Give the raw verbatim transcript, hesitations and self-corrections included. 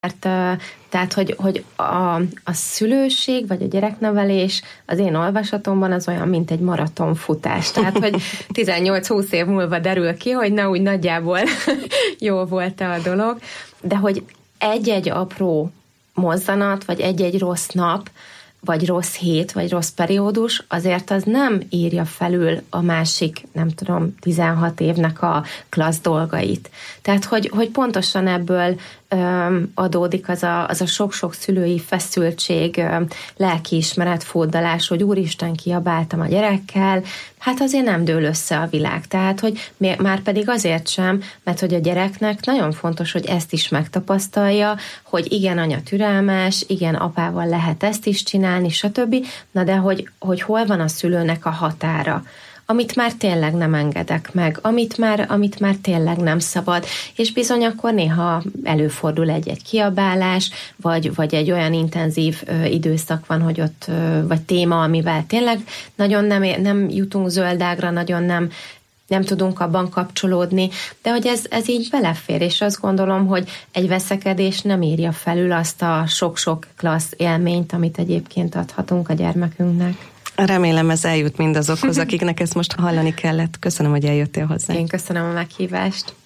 Tehát, hogy, hogy a, a szülőség, vagy a gyereknevelés az én olvasatomban az olyan, mint egy maratonfutás. Tehát, hogy tizennyolc-húsz év múlva derül ki, hogy na úgy nagyjából jó volt a dolog, de hogy egy-egy apró mozzanat, vagy egy-egy rossz nap, vagy rossz hét, vagy rossz periódus, azért az nem írja felül a másik, nem tudom, tizenhat évnek a klassz dolgait. Tehát, hogy, hogy pontosan ebből öm, adódik az a, az a sok-sok szülői feszültség, öm, lelkiismeret, fóddalás, hogy úristen, kiabáltam a gyerekkel, hát azért nem dől össze a világ. Tehát, hogy már pedig azért sem, mert hogy a gyereknek nagyon fontos, hogy ezt is megtapasztalja, hogy igen, anya türelmes, igen, apával lehet ezt is csinálni, stb. Na de hogy, hogy hol van a szülőnek a határa, amit már tényleg nem engedek meg, amit már, amit már tényleg nem szabad, és bizony akkor néha előfordul egy-egy kiabálás, vagy, vagy egy olyan intenzív ö, időszak van, hogy ott, ö, vagy téma, amivel tényleg nagyon nem, nem jutunk zöldágra, nagyon nem nem tudunk abban kapcsolódni, de hogy ez, ez így belefér, és azt gondolom, hogy egy veszekedés nem írja felül azt a sok-sok klassz élményt, amit egyébként adhatunk a gyermekünknek. Remélem ez eljut mindazokhoz, akiknek ezt most hallani kellett. Köszönöm, hogy eljöttél hozzá. Én köszönöm a meghívást.